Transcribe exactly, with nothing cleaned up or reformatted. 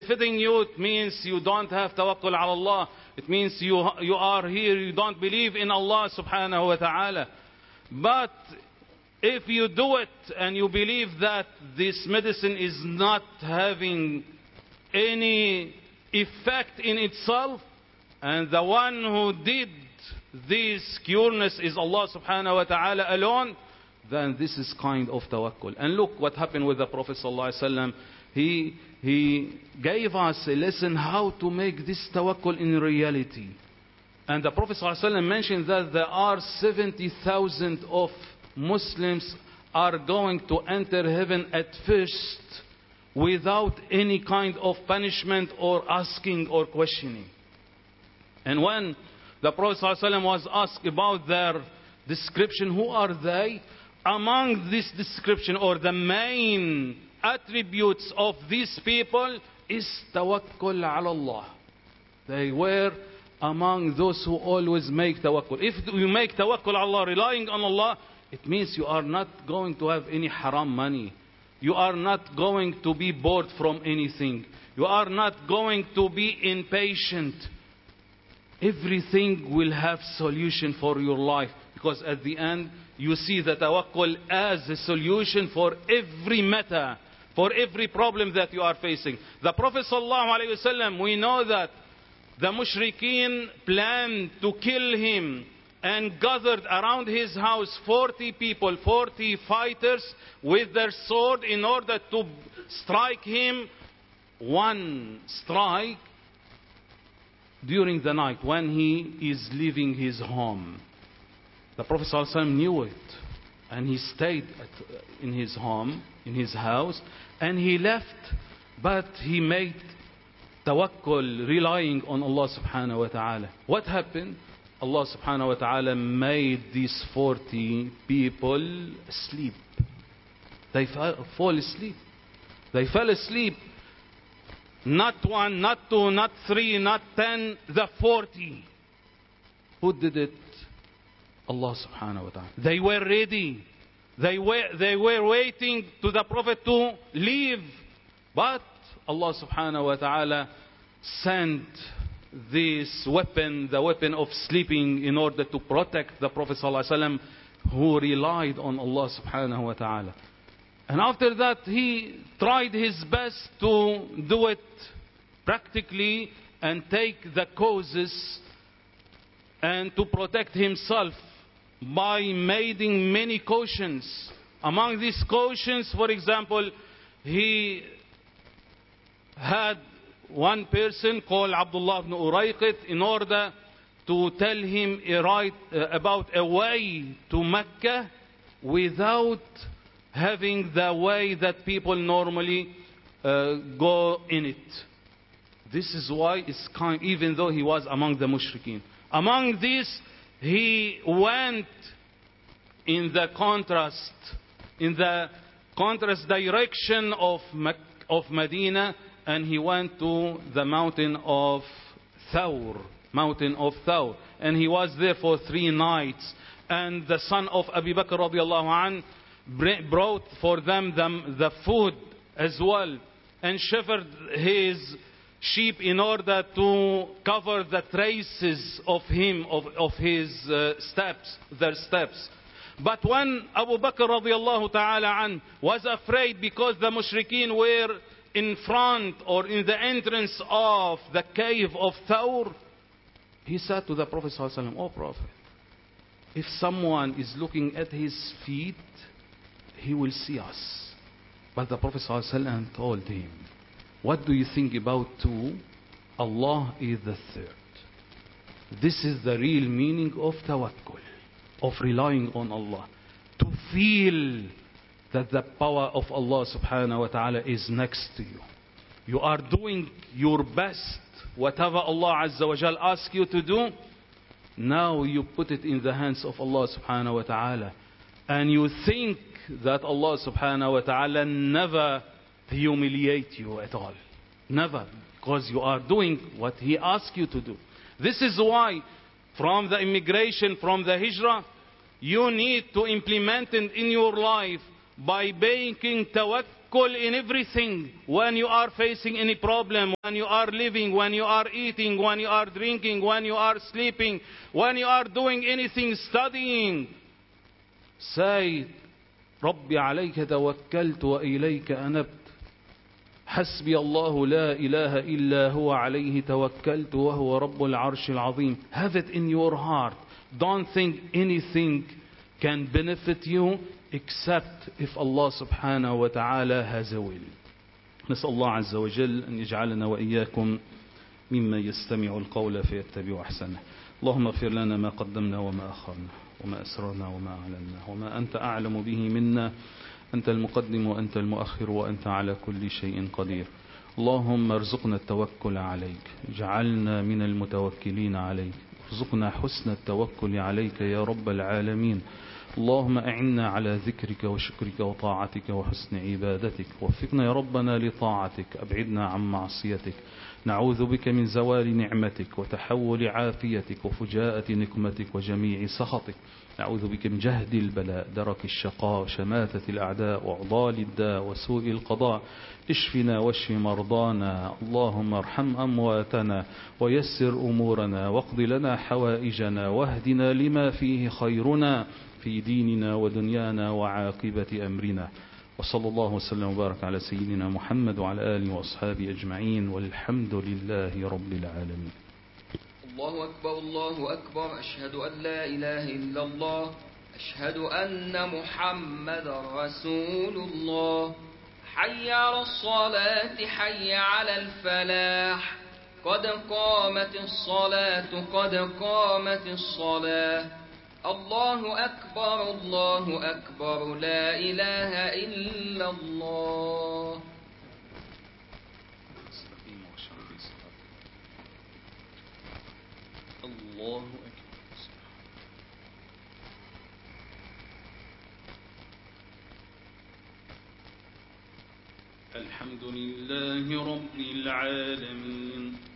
breastfeeding you, it means you don't have tawakkul ala Allah. It means you, you are here, you don't believe in Allah subhanahu wa ta'ala. But if you do it and you believe that this medicine is not having any effect in itself, and the one who did this cureness is Allah subhanahu wa ta'ala alone, then this is kind of tawakkul. And look what happened with the Prophet sallallahu alaihi wasallam. He, he gave us a lesson how to make this tawakkul in reality. And the Prophet sallallahu alaihi wasallam mentioned that there are seventy thousand of Muslims are going to enter heaven at first without any kind of punishment or asking or questioning. And when the Prophet ﷺ was asked about their description, who are they? Among this description, or the main attributes of these people, is tawakkul ala Allah. They were among those who always make tawakkul. If you make tawakkul ala Allah, relying on Allah, it means you are not going to have any haram money. You are not going to be bored from anything. You are not going to be impatient. Everything will have solution for your life. Because at the end, you see the tawakkul as a solution for every matter, for every problem that you are facing. The Prophet ﷺ, we know that the mushrikeen planned to kill him and gathered around his house forty people, forty fighters with their sword in order to strike him. One strike during the night when he is leaving his home. The Prophet ﷺ knew it, and he stayed at, in his home, in his house, and he left, but he made tawakkul, relying on Allah subhanahu wa ta'ala. What happened? Allah subhanahu wa ta'ala made these forty people sleep. They fall asleep. They fell asleep. Not one, not two, not three, not ten, the forty. Who did it? Allah subhanahu wa ta'ala. They were ready. They were, they were waiting to the Prophet to leave. But Allah subhanahu wa ta'ala sent this weapon, the weapon of sleeping, in order to protect the Prophet sallallahu alaihi wasallam, who relied on Allah subhanahu wa ta'ala. And after that, he tried his best to do it practically and take the causes and to protect himself by making many cautions. Among these cautions, for example, he had one person called Abdullah ibn Urayqit in order to tell him a right, uh, about a way to Mecca without having the way that people normally uh, go in it. This is why it's kind, even though he was among the mushrikeen. Among these, he went in the contrast, in the contrast direction of, Mek- of Medina, and he went to the mountain of Thawr, mountain of Thawr. And he was there for three nights. And the son of Abu Bakr radiallahu anh brought for them the, the food as well, and shepherded his sheep in order to cover the traces of him, of, of his uh, steps, their steps. But when Abu Bakr radiallahu ta'ala an was afraid because the mushrikeen were in front or in the entrance of the cave of Thawr, he said to the Prophet sallallahu alaihi wasallam, "Oh Prophet, if someone is looking at his feet, he will see us." But the Prophet ﷺ told him, "What do you think about two? Allah is the third." This is the real meaning of tawakkul, of relying on Allah. To feel that the power of Allah subhanahu wa ta'ala is next to you. You are doing your best. Whatever Allah azza wa jal asks you to do, now you put it in the hands of Allah subhanahu wa ta'ala. And you think that Allah subhanahu wa ta'ala never humiliate you at all. Never. Because you are doing what He asks you to do. This is why from the immigration, from the hijrah, you need to implement it in your life by making tawakkul tawakkul in everything. When you are facing any problem, when you are living, when you are eating, when you are drinking, when you are sleeping, when you are doing anything, studying, say, ربي عليك توكلت وإليك أنبت حسبي الله لا إله إلا هو عليه توكلت وهو رب العرش العظيم. Have it in your heart. Don't think anything can benefit you except if Allah subhanahu wa ta'ala has a will. نسأل الله عز وجل أن يجعلنا وإياكم مما يستمع القول فيتبع أحسنه. اللهم اغفر لنا ما قدمنا وما أخرنا وما أسررنا وما أعلنا وما أنت أعلم به منا. أنت المقدم وأنت المؤخر وأنت على كل شيء قدير. اللهم ارزقنا التوكل عليك، اجعلنا من المتوكلين عليك، ارزقنا حسن التوكل عليك يا رب العالمين. اللهم أعنا على ذكرك وشكرك وطاعتك وحسن عبادتك، وفقنا يا ربنا لطاعتك، أبعدنا عن معصيتك. نعوذ بك من زوال نعمتك وتحول عافيتك وفجاءة نقمتك وجميع سخطك. نعوذ بك من جهد البلاء، درك الشقاء، شماتة الأعداء، وعضال الداء، وسوء القضاء. اشفنا واشف مرضانا. اللهم ارحم أمواتنا ويسر أمورنا واقض لنا حوائجنا واهدنا لما فيه خيرنا في ديننا ودنيانا وعاقبة أمرنا. وصلى الله وسلم وبارك على سيدنا محمد وعلى آله وأصحابه أجمعين، والحمد لله رب العالمين. الله أكبر الله أكبر. أشهد أن لا إله إلا الله. أشهد أن محمد رسول الله. حي على الصلاة حي على الفلاح. قد قامت الصلاة قد قامت الصلاة. الله أكبر الله أكبر. لا إله إلا الله. الله أكبر. الحمد لله رب العالمين.